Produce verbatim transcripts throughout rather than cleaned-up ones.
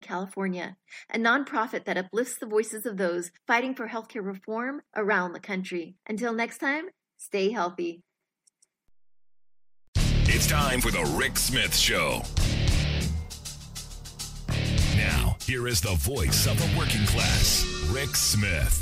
California, a nonprofit that uplifts the voices of those fighting for healthcare reform around the country. Until next time, stay healthy. It's time for the Rick Smith Show. Now, here is the voice of the working class, Rick Smith.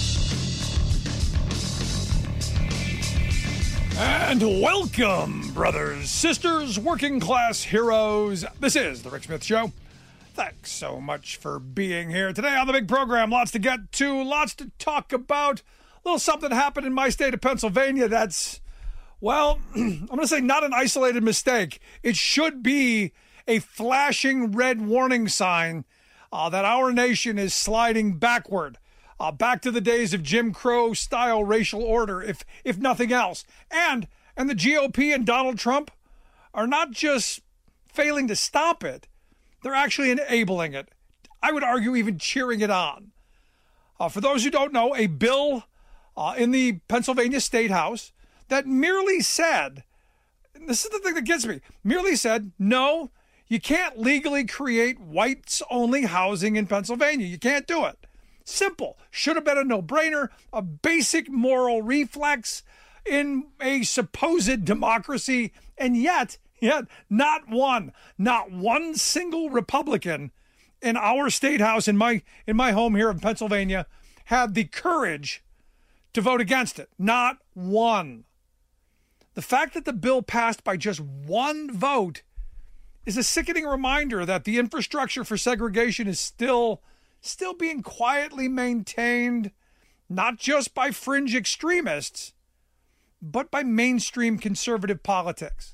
And welcome, brothers, sisters, working class heroes. This is the Rick Smith Show. Thanks so much for being here today on the big program. Lots to get to, lots to talk about. A little something happened in my state of Pennsylvania that's, well, I'm going to say not an isolated mistake. It should be a flashing red warning sign uh, that our nation is sliding backward. Uh, back to the days of Jim Crow style racial order, if if nothing else. And and the G O P and Donald Trump are not just failing to stop it, they're actually enabling it. I would argue even cheering it on. Uh, for those who don't know, a bill uh, in the Pennsylvania State House that merely said, and this is the thing that gets me, merely said, no, you can't legally create whites-only housing in Pennsylvania. You can't do it. Simple. Should have been a no-brainer, a basic moral reflex in a supposed democracy, and yet, yet, not one, not one single Republican in our state house, in my in my home here in Pennsylvania, had the courage to vote against it. Not one. The fact that the bill passed by just one vote is a sickening reminder that the infrastructure for segregation is still still being quietly maintained, not just by fringe extremists, but by mainstream conservative politics.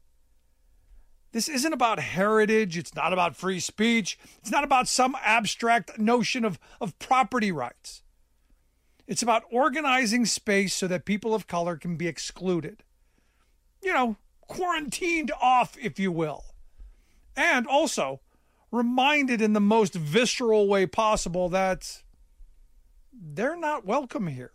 This isn't about heritage. It's not about free speech. It's not about some abstract notion of, of property rights. It's about organizing space so that people of color can be excluded. You know, quarantined off, if you will. And also reminded in the most visceral way possible that they're not welcome here.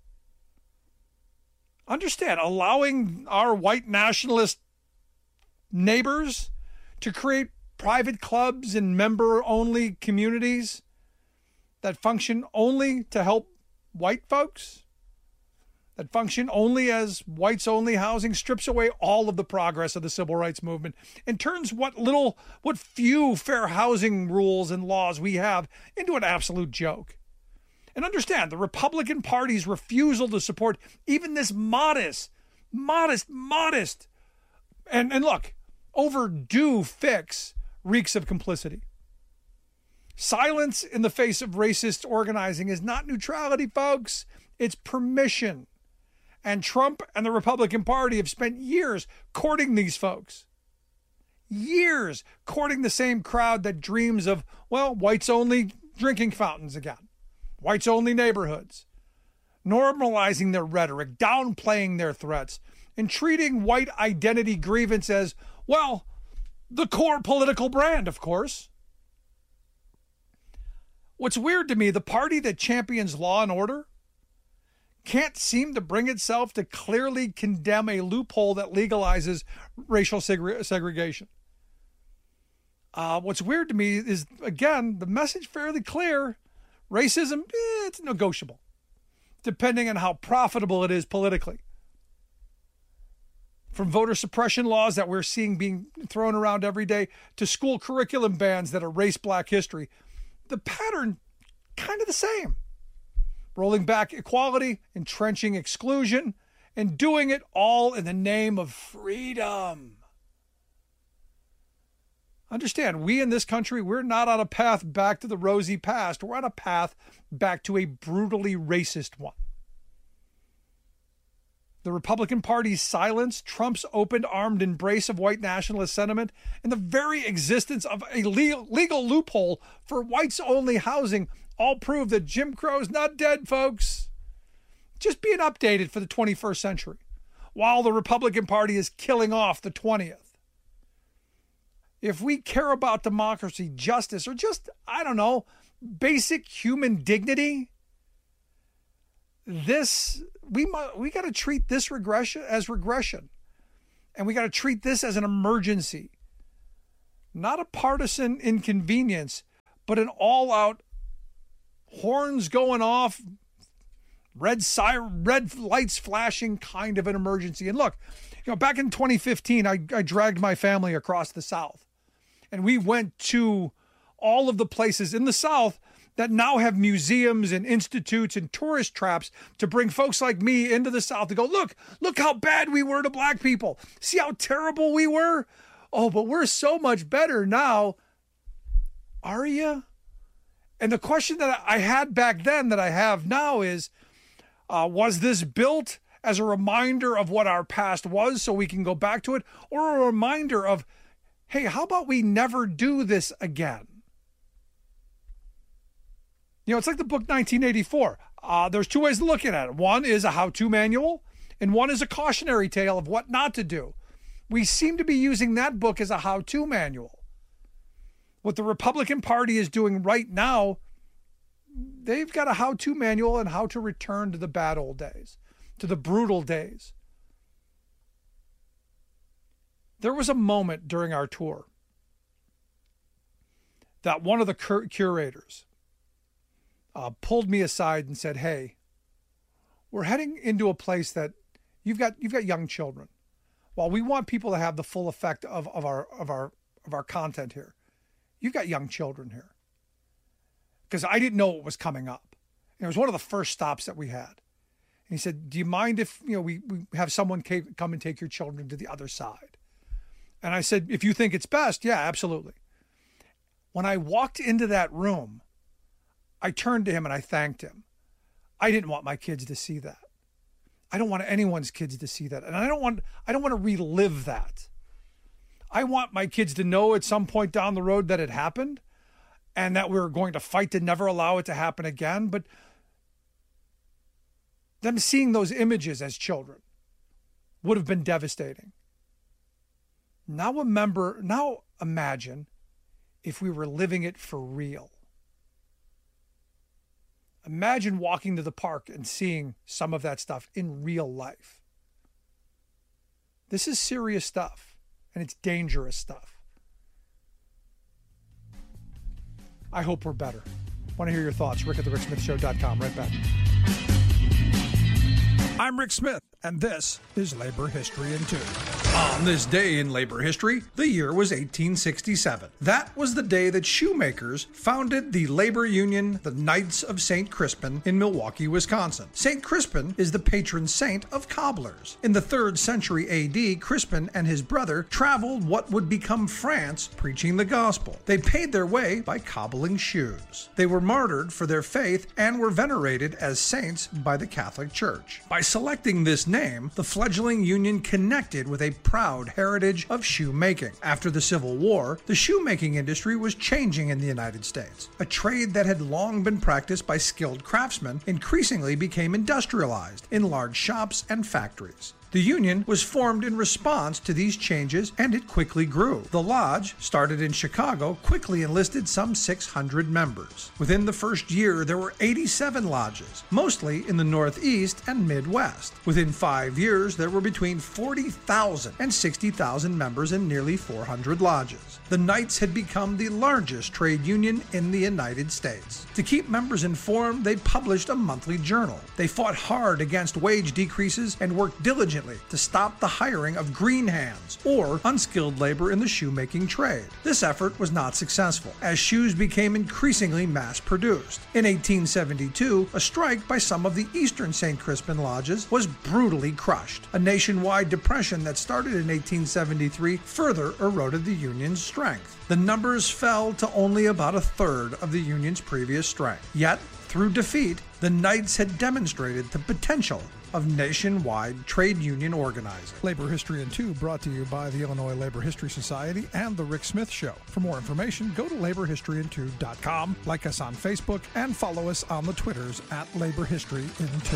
Understand, allowing our white nationalist neighbors to create private clubs and member-only communities that function only to help white folks, that function only as whites-only housing, strips away all of the progress of the civil rights movement and turns what little, what few fair housing rules and laws we have into an absolute joke. And understand, the Republican Party's refusal to support even this modest, modest, modest, and, and look, overdue fix reeks of complicity. Silence in the face of racist organizing is not neutrality, folks. It's permission. And Trump and the Republican Party have spent years courting these folks. Years courting the same crowd that dreams of, well, whites-only drinking fountains again. Whites-only neighborhoods. Normalizing their rhetoric, downplaying their threats, and treating white identity grievance as, well, the core political brand, of course. What's weird to me, the party that champions law and order can't seem to bring itself to clearly condemn a loophole that legalizes racial segre- segregation. Uh, what's weird to me is, again, the message fairly clear. Racism, eh, it's negotiable, depending on how profitable it is politically. From voter suppression laws that we're seeing being thrown around every day to school curriculum bans that erase black history, the pattern kind of the same. Rolling back equality, entrenching exclusion, and doing it all in the name of freedom. Understand, we in this country, we're not on a path back to the rosy past. We're on a path back to a brutally racist one. The Republican Party's silence, Trump's open-armed embrace of white nationalist sentiment, and the very existence of a legal, legal loophole for whites-only housing all prove that Jim Crow's not dead, folks. Just being updated for the twenty-first century, while the Republican Party is killing off the twentieth. If we care about democracy, justice, or just, I don't know, basic human dignity, this we we got to treat this regression as regression, and we got to treat this as an emergency, not a partisan inconvenience, but an all-out horns going off, red siren, red lights flashing kind of an emergency. And look, you know, back in twenty fifteen, I, I dragged my family across the South, and we went to all of the places in the South that now have museums and institutes and tourist traps to bring folks like me into the South to go, look, look how bad we were to black people. See how terrible we were? Oh, but we're so much better now. Are you? And the question that I had back then that I have now is, uh, was this built as a reminder of what our past was so we can go back to it? Or a reminder of, hey, how about we never do this again? You know, it's like the book nineteen eighty-four. Uh, there's two ways to look at it. One is a how-to manual, and one is a cautionary tale of what not to do. We seem to be using that book as a how-to manual. What the Republican Party is doing right now, they've got a how-to manual on how to return to the bad old days, to the brutal days. There was a moment during our tour that one of the cur- curators uh, pulled me aside and said, hey, we're heading into a place that you've got you've got young children. While we want people to have the full effect of, of our of our of our content here, you've got young children here. Because I didn't know what was coming up. And it was one of the first stops that we had. And he said, do you mind if you know we, we have someone come and take your children to the other side? And I said, if you think it's best, yeah, absolutely. When I walked into that room, I turned to him and I thanked him. I didn't want my kids to see that. I don't want anyone's kids to see that. And I don't want I don't want to relive that. I want my kids to know at some point down the road that it happened and that we're going to fight to never allow it to happen again. But them seeing those images as children would have been devastating. Now remember, now imagine if we were living it for real. Imagine walking to the park and seeing some of that stuff in real life. This is serious stuff, and it's dangerous stuff. I hope we're better. Want to hear your thoughts? Rick at the rick smith show dot com. Right back. I'm Rick Smith, and this is Labor History in Two. On this day in labor history, the year was eighteen sixty-seven. That was the day that shoemakers founded the labor union, the Knights of Saint Crispin, in Milwaukee, Wisconsin. Saint Crispin is the patron saint of cobblers. In the third century A D, Crispin and his brother traveled what would become France, preaching the gospel. They paid their way by cobbling shoes. They were martyred for their faith and were venerated as saints by the Catholic Church. By selecting this name, the fledgling union connected with a proud heritage of shoemaking. After the Civil War, the shoemaking industry was changing in the United States. A trade that had long been practiced by skilled craftsmen increasingly became industrialized in large shops and factories. The union was formed in response to these changes, and it quickly grew. The lodge, started in Chicago, quickly enlisted some six hundred members. Within the first year, there were eighty-seven lodges, mostly in the Northeast and Midwest. Within five years, there were between forty thousand and sixty thousand members in nearly four hundred lodges. The Knights had become the largest trade union in the United States. To keep members informed, they published a monthly journal. They fought hard against wage decreases and worked diligently to stop the hiring of green hands or unskilled labor in the shoemaking trade. This effort was not successful, as shoes became increasingly mass-produced. In eighteen seventy-two, a strike by some of the Eastern Saint Crispin lodges was brutally crushed. A nationwide depression that started in eighteen seventy-three further eroded the union's strength. The numbers fell to only about a third of the union's previous strength. Yet, through defeat, the Knights had demonstrated the potential of nationwide trade union organizing. Labor History in Two, brought to you by the Illinois Labor History Society and The Rick Smith Show. For more information, go to labor history in two dot com, like us on Facebook, and follow us on the Twitters at Labor History in Two.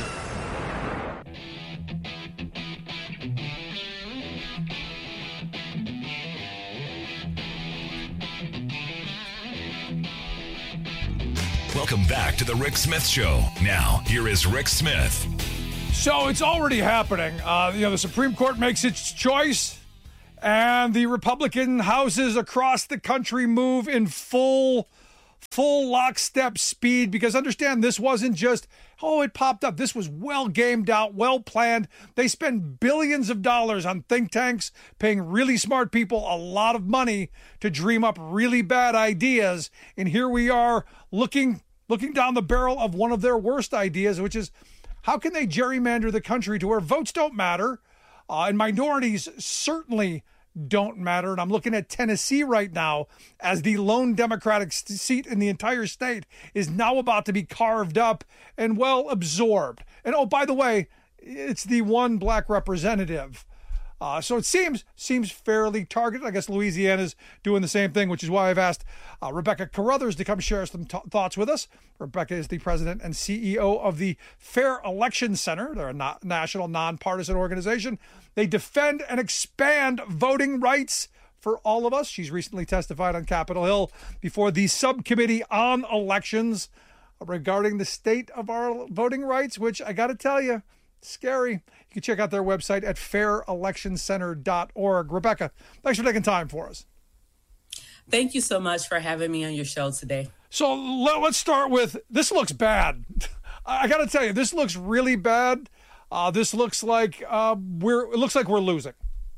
Welcome back to the Rick Smith Show. Now, here is Rick Smith. So it's already happening. Uh, you know, the Supreme Court makes its choice, and the Republican houses across the country move in full full lockstep speed, because understand this wasn't just, oh, it popped up. This was well gamed out, well planned. They spend billions of dollars on think tanks, paying really smart people a lot of money to dream up really bad ideas. And here we are looking looking down the barrel of one of their worst ideas, which is, how can they gerrymander the country to where votes don't matter? Uh, and minorities certainly don't matter. And I'm looking at Tennessee right now as the lone Democratic seat in the entire state is now about to be carved up and well absorbed. And oh, by the way, it's the one black representative. Uh, so it seems seems fairly targeted. I guess Louisiana's doing the same thing, which is why I've asked uh, Rebecca Carruthers to come share some t- thoughts with us. Rebecca is the president and C E O of the Fair Election Center. They're a na- national nonpartisan organization. They defend and expand voting rights for all of us. She's recently testified on Capitol Hill before the subcommittee on elections regarding the state of our voting rights, which I got to tell you, scary. You can check out their website at fair election center dot org. Rebecca, thanks for taking time for us. Thank you so much for having me on your show today. So let, let's start with, this looks bad. I got to tell you, this looks really bad. Uh, this looks like uh, we're. It looks like we're losing.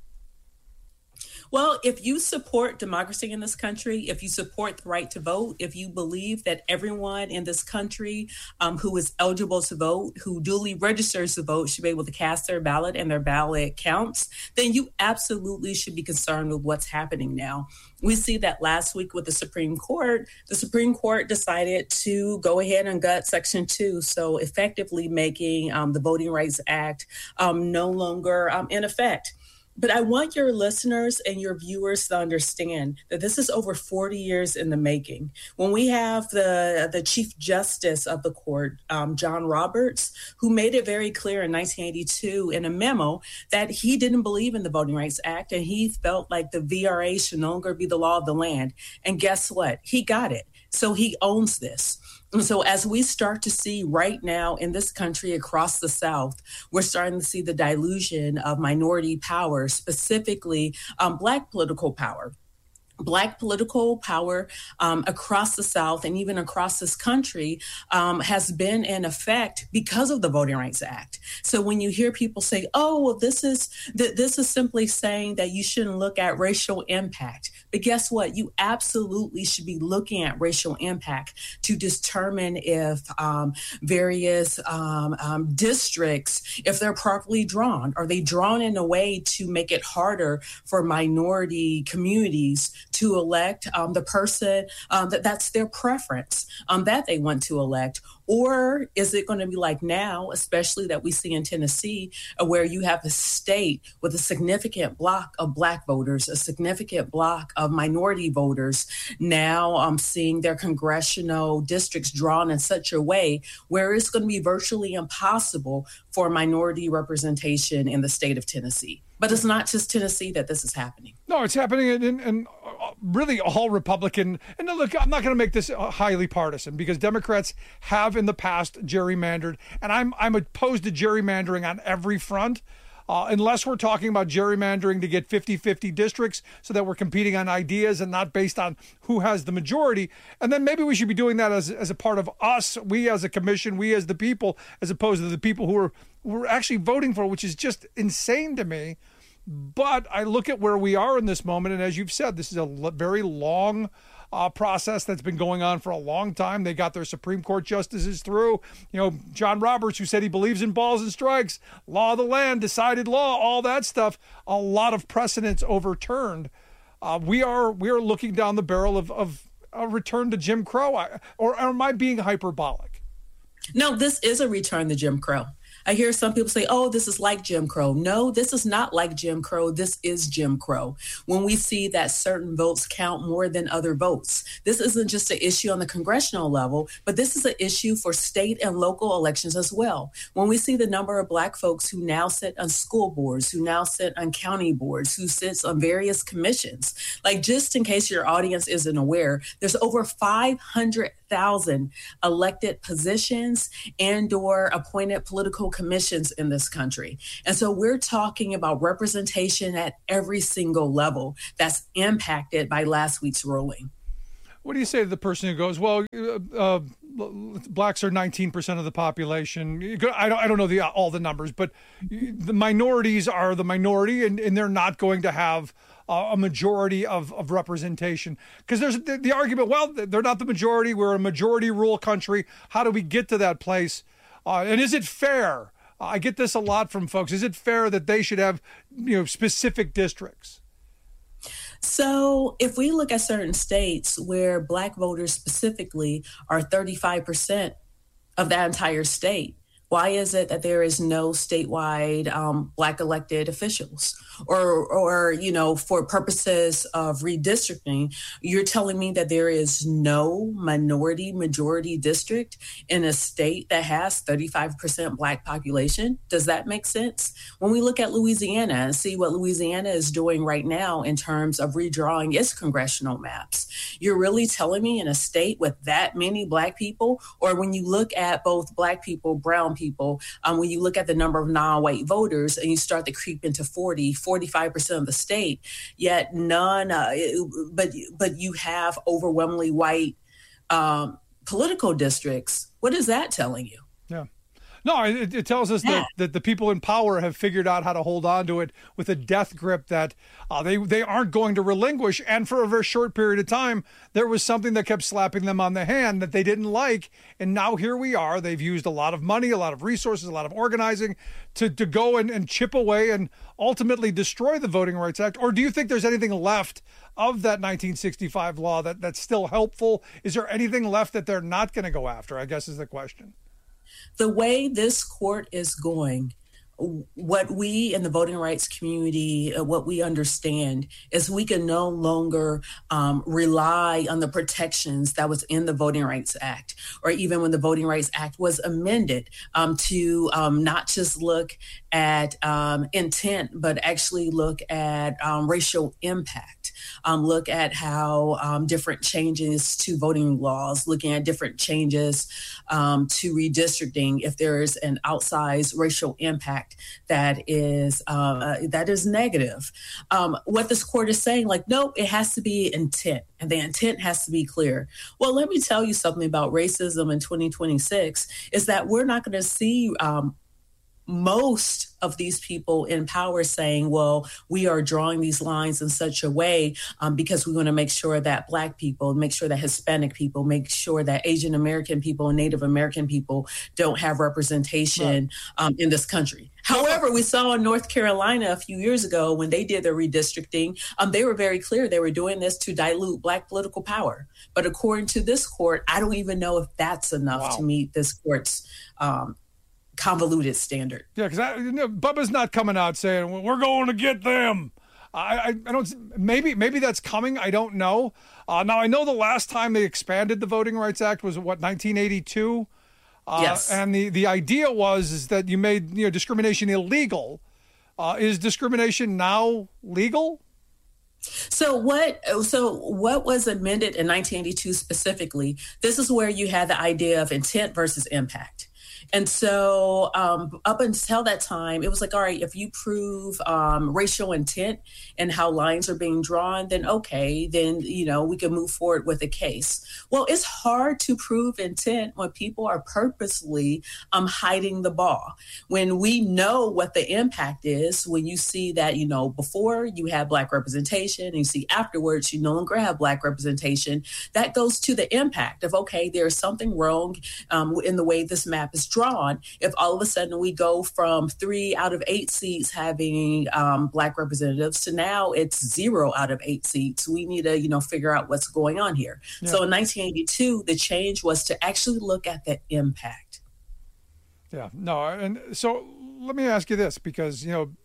Well, if you support democracy in this country, if you support the right to vote, if you believe that everyone in this country um, who is eligible to vote, who duly registers to vote, should be able to cast their ballot and their ballot counts, then you absolutely should be concerned with what's happening now. We see that last week with the Supreme Court, the Supreme Court decided to go ahead and gut Section two, so effectively making um, the Voting Rights Act um, no longer um, in effect. But I want your listeners and your viewers to understand that this is over forty years in the making. When we have the, the Chief Justice of the court, um, John Roberts, who made it very clear in nineteen eighty-two in a memo that he didn't believe in the Voting Rights Act and he felt like the V R A should no longer be the law of the land. And guess what? He got it. So he owns this. And so as we start to see right now in this country across the South, we're starting to see the dilution of minority power, specifically um, Black political power. Black political power um, across the South and even across this country um, has been in effect because of the Voting Rights Act. So when you hear people say, oh, well, this is th- this is simply saying that you shouldn't look at racial impact. But guess what? You absolutely should be looking at racial impact to determine if um, various um, um, districts, if they're properly drawn, are they drawn in a way to make it harder for minority communities to elect um, the person um, that that's their preference um, that they want to elect? Or is it going to be like now, especially that we see in Tennessee, uh, where you have a state with a significant block of Black voters, a significant block of minority voters now um, seeing their congressional districts drawn in such a way where it's going to be virtually impossible for minority representation in the state of Tennessee. But it's not just Tennessee that this is happening. No, it's happening in, in, in really all Republican. And look, I'm not going to make this highly partisan because Democrats have in the past gerrymandered, and I'm I'm opposed to gerrymandering on every front. Uh, unless we're talking about gerrymandering to get fifty-fifty districts so that we're competing on ideas and not based on who has the majority. And then maybe we should be doing that as, as a part of us, we as a commission, we as the people, as opposed to the people who are, who are actually voting for, which is just insane to me. But I look at where we are in this moment, and as you've said, this is a l- very long uh, process that's been going on for a long time. They got their Supreme Court justices through. You know, John Roberts, who said he believes in balls and strikes, law of the land, decided law, all that stuff. A lot of precedents overturned. Uh, we are we are looking down the barrel of, of a return to Jim Crow, I, or, or am I being hyperbolic? No, this is a return to Jim Crow. I hear some people say, oh, this is like Jim Crow. No, this is not like Jim Crow. This is Jim Crow. When we see that certain votes count more than other votes, this isn't just an issue on the congressional level, but this is an issue for state and local elections as well. When we see the number of Black folks who now sit on school boards, who now sit on county boards, who sits on various commissions, like just in case your audience isn't aware, there's over five hundred thousand elected positions and or appointed political commissions in this country. And so we're talking about representation at every single level that's impacted by last week's ruling. What do you say to the person who goes, well, uh, uh, blacks are nineteen percent of the population. I don't, I don't know the, all the numbers, but the minorities are the minority, and, and they're not going to have uh, a majority of, of representation. Because there's the, the argument, well, they're not the majority. We're a majority rule country. How do we get to that place? Uh, and is it fair? I get this a lot from folks. Is it fair that they should have, you know, specific districts? So if we look at certain states where Black voters specifically are thirty-five percent of that entire state, why is it that there is no statewide um, Black elected officials? Or, or, you know, for purposes of redistricting, you're telling me that there is no minority majority district in a state that has thirty-five percent Black population? Does that make sense? When we look at Louisiana and see what Louisiana is doing right now in terms of redrawing its congressional maps, you're really telling me in a state with that many Black people, or when you look at both Black people, brown people, um, when you look at the number of non-white voters and you start to creep into forty, forty-five percent of the state, yet none, uh, but but you have overwhelmingly white um, political districts. What is that telling you? Yeah. No, it, it tells us yeah. that, that the people in power have figured out how to hold on to it with a death grip that uh, they, they aren't going to relinquish. And for a very short period of time, there was something that kept slapping them on the hand that they didn't like. And now here we are. They've used a lot of money, a lot of resources, a lot of organizing to, to go and, and chip away and ultimately destroy the Voting Rights Act. Or do you think there's anything left of that nineteen sixty-five law that, that's still helpful? Is there anything left that they're not going to go after, I guess is the question. The way this court is going, what we in the voting rights community, uh, what we understand is we can no longer um, rely on the protections that was in the Voting Rights Act, or even when the Voting Rights Act was amended um, to um, not just look at um, intent, but actually look at um, racial impact. Um, look at how um, different changes to voting laws, looking at different changes um, to redistricting, if there is an outsized racial impact that is uh, that is negative. Um, what this court is saying, like, no, it has to be intent, and the intent has to be clear. Well, let me tell you something about racism in twenty twenty-six is that we're not going to see um, most of these people in power saying, well, we are drawing these lines in such a way um, because we want to make sure that Black people, make sure that Hispanic people, make sure that Asian American people and Native American people don't have representation right. um, in this country. However, we saw in North Carolina a few years ago when they did their redistricting, um, they were very clear they were doing this to dilute Black political power. But according to this court, I don't even know if that's enough wow. to meet this court's um convoluted standard. Yeah, because you know, Bubba's not coming out saying, well, we're going to get them. I, I, I don't, maybe maybe that's coming. I don't know. Uh, now, I know the last time they expanded the Voting Rights Act was, what, nineteen eighty-two? Uh, yes. And the, the idea was is that you made you know discrimination illegal. Uh, is discrimination now legal? So what so what was amended in nineteen eighty-two specifically? This is where you had the idea of intent versus impact. And so um, up until that time, it was like, all right, if you prove um, racial intent and how lines are being drawn, then okay, then, you know, we can move forward with a case. Well, it's hard to prove intent when people are purposely um, hiding the ball. When we know what the impact is, when you see that, you know, before you have Black representation and you see afterwards you no longer have Black representation, that goes to the impact of, okay, there's something wrong um, in the way this map is drawn. If all of a sudden we go from three out of eight seats having um, Black representatives to now it's zero out of eight seats, we need to, you know, figure out what's going on here. Yeah. So in nineteen eighty-two, the change was to actually look at the impact. Yeah, no, and so let me ask you this, because, you know,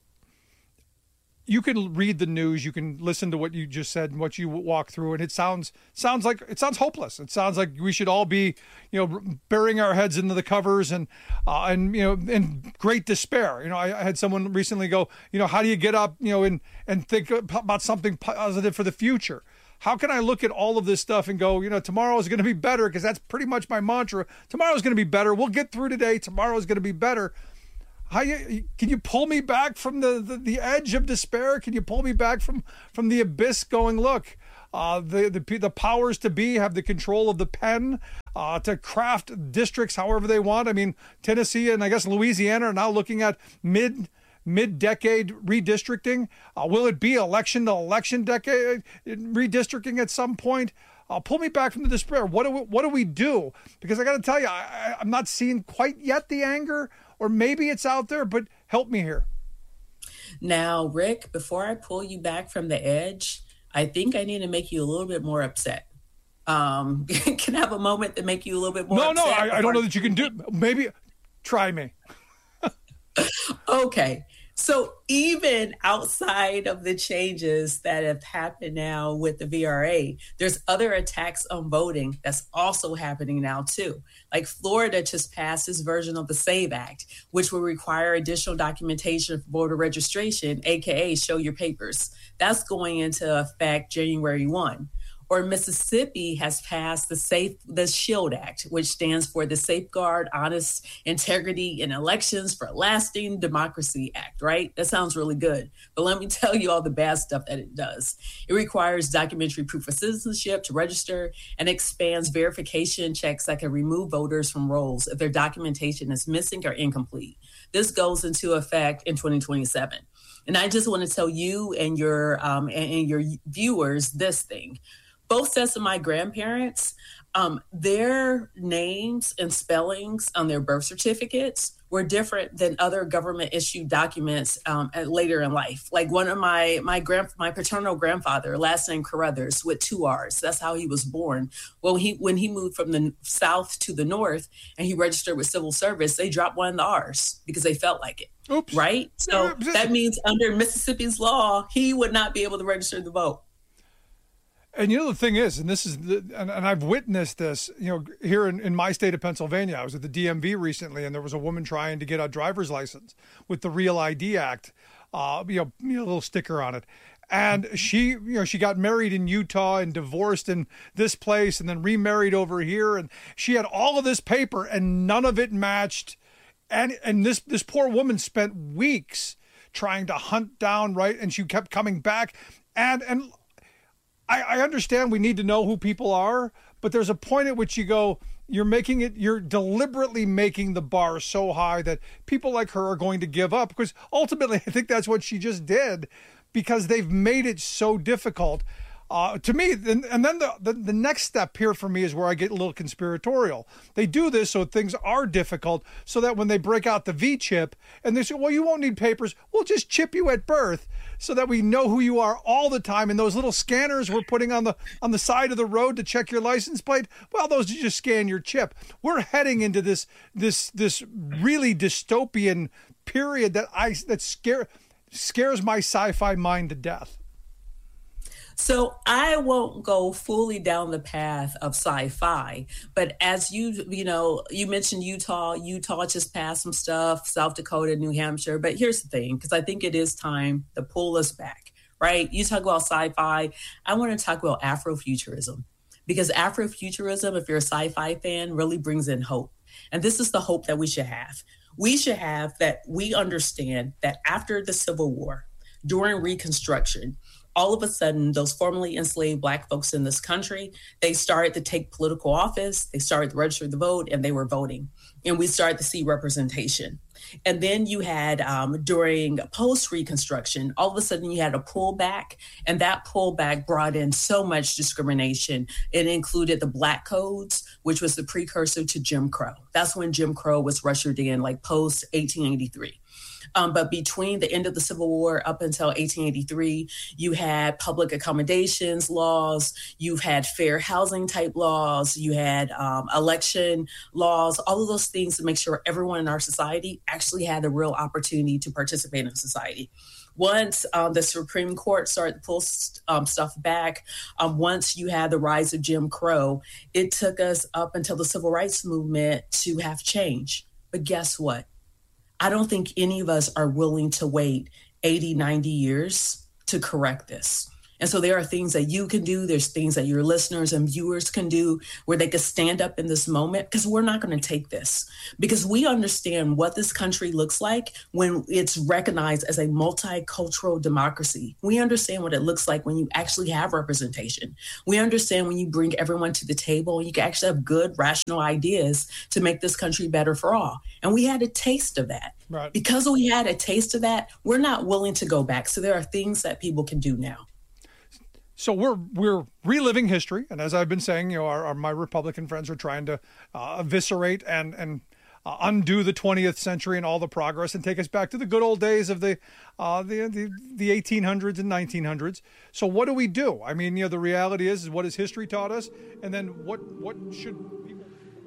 you can read the news, you can listen to what you just said and what you walk through, and it sounds sounds like it sounds hopeless. It sounds like we should all be, you know, burying our heads into the covers and uh, and you know, in great despair. You know, I, I had someone recently go, you know, how do you get up, you know, and and think about something positive for the future? How can I look at all of this stuff and go, you know, tomorrow is going to be better, because that's pretty much my mantra. Tomorrow is going to be better. We'll get through today. Tomorrow is going to be better. How you, can you pull me back from the, the, the edge of despair? Can you pull me back from, from the abyss going, look, Uh, the, the the powers to be have the control of the pen uh, to craft districts however they want. I mean, Tennessee and I guess Louisiana are now looking at mid mid-decade redistricting. Uh, will it be election to election decade redistricting at some point? Uh, pull me back from the despair. What do we, what do we do? Because I got to tell you, I, I'm not seeing quite yet the anger, or maybe it's out there, but help me here. Now, Rick, before I pull you back from the edge, I think I need to make you a little bit more upset. Um, can I have a moment to make you a little bit more no, upset? No, I, I don't know that you can do it. Maybe try me. Okay. So even outside of the changes that have happened now with the V R A, there's other attacks on voting that's also happening now too. Like Florida just passed this version of the SAVE Act, which will require additional documentation for voter registration, A K A show your papers. That's going into effect January first. Or Mississippi has passed the Safe the SHIELD Act, which stands for the Safeguard Honest Integrity in Elections for Lasting Democracy Act, right? That sounds really good. But let me tell you all the bad stuff that it does. It requires documentary proof of citizenship to register and expands verification checks that can remove voters from rolls if their documentation is missing or incomplete. This goes into effect in twenty twenty-seven. And I just want to tell you and your um, and, and your viewers this thing. Both sets of my grandparents, um, their names and spellings on their birth certificates were different than other government-issued documents um, at, later in life. Like one of my my grand my paternal grandfather, last name Carruthers, with two R's. That's how he was born. Well, he when he moved from the south to the north and he registered with civil service, they dropped one of the R's because they felt like it. Oops. Right? So that means under Mississippi's law, he would not be able to register to vote. And you know, the thing is, and this is, the, and, and I've witnessed this, you know, here in, in my state of Pennsylvania. I was at the D M V recently, and there was a woman trying to get a driver's license with the Real I D Act, uh, you know, you know, a little sticker on it. And she, you know, she got married in Utah and divorced in this place and then remarried over here. And she had all of this paper and none of it matched. And, and this, this poor woman spent weeks trying to hunt down, right. And she kept coming back. And, and, I, I understand we need to know who people are, but there's a point at which you go, you're making it, you're deliberately making the bar so high that people like her are going to give up, because ultimately I think that's what she just did, because they've made it so difficult. Uh, to me, and, and then the, the, the next step here for me is where I get a little conspiratorial. They do this so things are difficult, so that when they break out the V chip and they say, well, you won't need papers, we'll just chip you at birth so that we know who you are all the time. And those little scanners we're putting on the on the side of the road to check your license plate, well, those just scan your chip. We're heading into this this this really dystopian period that I that scare scares my sci-fi mind to death. So I won't go fully down the path of sci-fi, but as you, you know, you mentioned Utah, Utah just passed some stuff, South Dakota, New Hampshire. But here's the thing, because I think it is time to pull us back, right? You talk about sci-fi. I want to talk about Afrofuturism, because Afrofuturism, if you're a sci-fi fan, really brings in hope. And this is the hope that we should have. We should have that we understand that after the Civil War, during Reconstruction, all of a sudden, those formerly enslaved Black folks in this country, they started to take political office, they started to register the vote, and they were voting. And we started to see representation. And then you had, um, during post-Reconstruction, all of a sudden you had a pullback, and that pullback brought in so much discrimination. It included the Black Codes, which was the precursor to Jim Crow. That's when Jim Crow was ushered in, like post eighteen eighty-three. Um, but between the end of the Civil War up until eighteen eighty-three, you had public accommodations laws, you've had fair housing type laws, you had um, election laws, all of those things to make sure everyone in our society actually had a real opportunity to participate in society. Once um, the Supreme Court started to pull um, stuff back, um, once you had the rise of Jim Crow, it took us up until the Civil Rights Movement to have change. But guess what? I don't think any of us are willing to wait eighty, ninety years to correct this. And so there are things that you can do. There's things that your listeners and viewers can do where they can stand up in this moment, because we're not going to take this, because we understand what this country looks like when it's recognized as a multicultural democracy. We understand what it looks like when you actually have representation. We understand when you bring everyone to the table and you can actually have good, rational ideas to make this country better for all. And we had a taste of that. Right. Because we had a taste of that, we're not willing to go back. So there are things that people can do now. So we're we're reliving history, and as I've been saying, you know, our, our my Republican friends are trying to uh, eviscerate and and uh, undo the twentieth century and all the progress, and take us back to the good old days of the uh, the, the the eighteen hundreds and nineteen hundreds. So what do we do? I mean, you know, the reality is, is what has history taught us, and then what what should